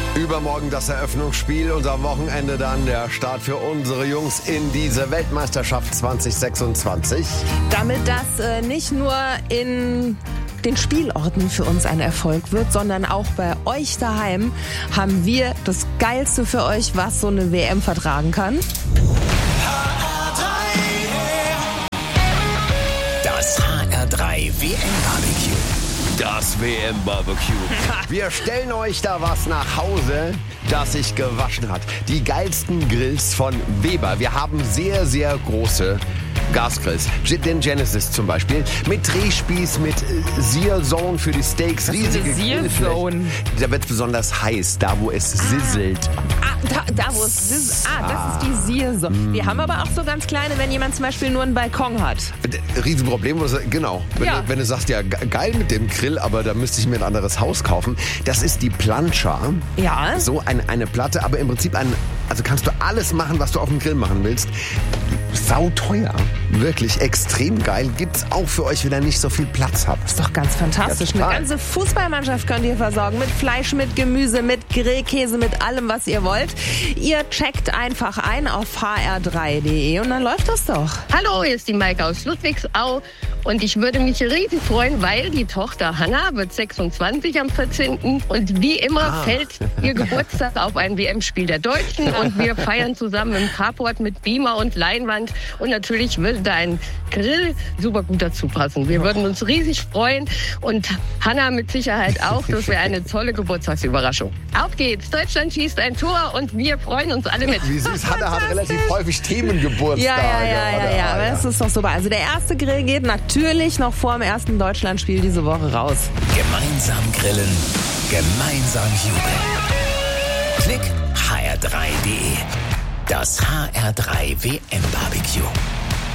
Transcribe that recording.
Übermorgen das Eröffnungsspiel und am Wochenende dann der Start für unsere Jungs in diese Weltmeisterschaft 2026. Damit das nicht nur in den Spielorten für uns ein Erfolg wird, sondern auch bei euch daheim, haben wir das Geilste für euch, was so eine WM vertragen kann. Das HR3 WM-Barbecue. Das WM-Barbecue. Wir stellen euch da was nach Hause, das sich gewaschen hat. Die geilsten Grills von Weber. Wir haben sehr, sehr große Gasgrills. Den Genesis zum Beispiel. Mit Drehspieß, mit Sear Zone für die Steaks. Riesige Sear-Zone? Da wird es besonders heiß, da wo es sizzelt. Da wo es sizzelt. Das ist die Sear-Zone. Wir haben aber auch so ganz kleine, wenn jemand zum Beispiel nur einen Balkon hat. Riesenproblem, genau. Wenn du sagst, ja geil mit dem Grill, aber da müsste ich mir ein anderes Haus kaufen. Das ist die Plancha. Ja. So eine Platte, aber im Prinzip also kannst du alles machen, was du auf dem Grill machen willst. Sauteuer. Wirklich extrem geil. Gibt's auch für euch, wenn ihr nicht so viel Platz habt. Ist doch ganz fantastisch. Ja, eine ganze Fußballmannschaft könnt ihr versorgen. Mit Fleisch, mit Gemüse, mit Grillkäse, mit allem, was ihr wollt. Ihr checkt einfach ein auf hr3.de und dann läuft das doch. Hallo, hier ist die Maike aus Ludwigsau. Und ich würde mich riesig freuen, weil die Tochter Hanna wird 26 am 14. Und wie immer fällt ihr Geburtstag auf ein WM-Spiel der Deutschen. Und wir feiern zusammen im Carport mit Beamer und Leinwand. Und natürlich würde da ein Grill super gut dazu passen. Wir würden uns riesig freuen. Und Hanna mit Sicherheit auch. Das wäre eine tolle Geburtstagsüberraschung. Auf geht's. Deutschland schießt ein Tor und wir freuen uns alle mit. Wie süß. Hanna hat relativ häufig Themengeburtstage. Ja. Das ist doch super. Also der erste Grill geht natürlich noch vor dem ersten Deutschlandspiel diese Woche raus. Gemeinsam grillen, gemeinsam jubeln. Klick hr3.de. Das HR3 WM-Barbecue.